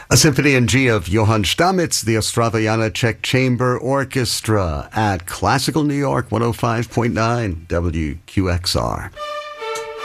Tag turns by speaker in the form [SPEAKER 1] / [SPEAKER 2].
[SPEAKER 1] A Symphony in G of Johann Stamitz, the Ostrava Czech Chamber Orchestra at Classical New York 105.9 WQXR.